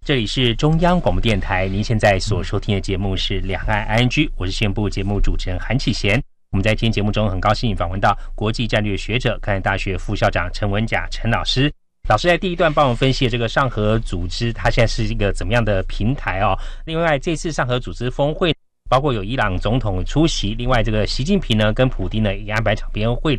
这里是中央广播电台，您现在所收听的节目是两岸 ING， 我是新闻部节目主持人韩启贤。我们在今天节目中很高兴访问到国际战略学者、开南大学副校长陈文甲陈老师。老师在第一段帮我们分析了这个上合组织，它现在是一个怎么样的平台哦。另外，这次上合组织峰会包括有伊朗总统出席，另外这个习近平呢跟普丁呢也安排场边会。